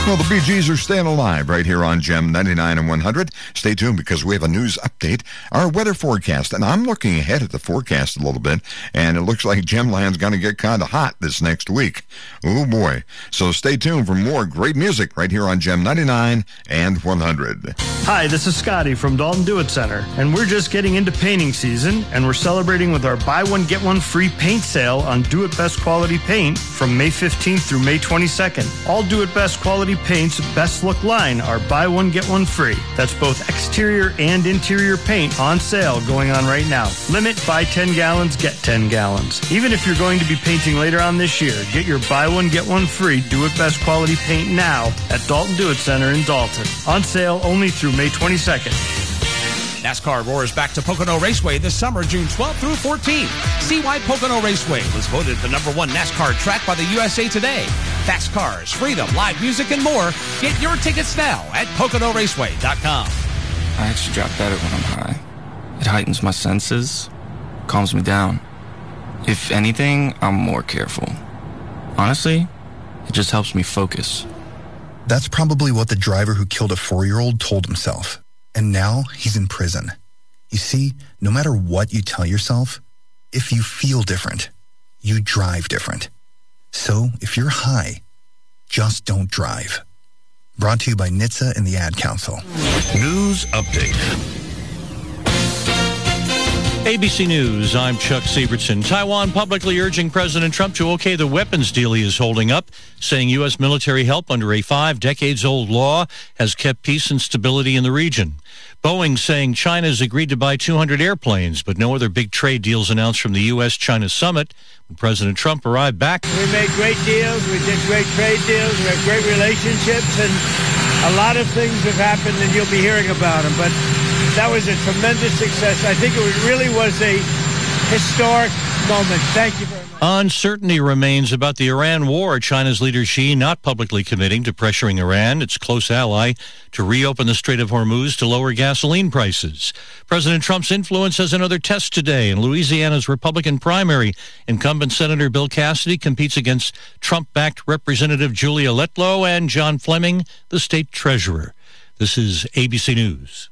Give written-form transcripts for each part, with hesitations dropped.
Well, the Bee Gees are staying alive right here on GEM 99 and 100. Stay tuned because we have a news update, our weather forecast. And I'm looking ahead at the forecast a little bit, and it looks like Gemland's going to get kind of hot this next week. Oh, boy. So stay tuned for more great music right here on GEM 99 and 100. Hi, this is Scotty from Dalton Do It Center, and we're just getting into painting season, and we're celebrating with our buy one, get one free paint sale on Do It Best Quality Paint from May 15th through May 22nd. All Do It Best Quality Paint's Best Look line are buy one, get one free. That's both exterior and interior paint on sale going on right now. Limit buy 10 gallons, get 10 gallons. Even if you're going to be painting later on this year, get your buy one, get one free Do It Best Quality Paint now at Dalton Do It Center in Dalton. On sale only through May 22nd. NASCAR roars back to Pocono Raceway this summer, June 12th through 14th. See why Pocono Raceway was voted the #1 NASCAR track by the USA Today. Fast cars, freedom, live music, and more. Get your tickets now at PoconoRaceway.com. I actually drop better when I'm high. It heightens my senses, calms me down. If anything, I'm more careful. Honestly, it just helps me focus. That's probably what the driver who killed a 4-year-old told himself. And now he's in prison. You see, no matter what you tell yourself, if you feel different, you drive different. So if you're high, just don't drive. Brought to you by NHTSA and the Ad Council. News Update. ABC News, I'm Chuck Sievertson. Taiwan publicly urging President Trump to okay the weapons deal he is holding up, saying U.S. military help under a 5-decades-old law has kept peace and stability in the region. Boeing saying China has agreed to buy 200 airplanes, but no other big trade deals announced from the U.S.-China summit when President Trump arrived back. We made great deals. We did great trade deals. We have great relationships, and a lot of things have happened, and you'll be hearing about them. But that was a tremendous success. I think it really was a historic moment. Thank you very much. Uncertainty remains about the Iran war. China's leader Xi not publicly committing to pressuring Iran, its close ally, to reopen the Strait of Hormuz to lower gasoline prices. President Trump's influence has another test today. In Louisiana's Republican primary, incumbent Senator Bill Cassidy competes against Trump-backed Representative Julia Letlow and John Fleming, the state treasurer. This is ABC News.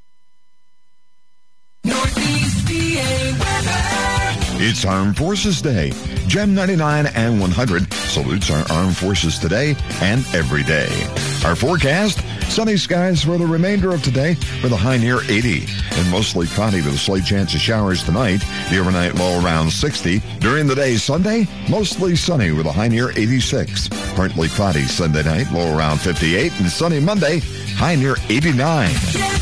Northeast PA weather. It's Armed Forces Day. GEM 99 and 100 salutes our armed forces today and every day. Our forecast, sunny skies for the remainder of today with a high near 80. And mostly cloudy with a slight chance of showers tonight. The overnight low around 60. During the day Sunday, mostly sunny with a high near 86. Partly cloudy Sunday night, low around 58. And sunny Monday, high near 89.